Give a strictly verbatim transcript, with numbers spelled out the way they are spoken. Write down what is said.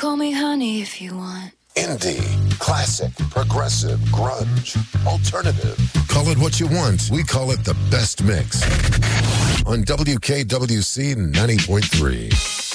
call me honey if you want. Indie, classic, progressive, grunge, alternative. Call it what you want. We call it the best mix. On W K W C ninety point three.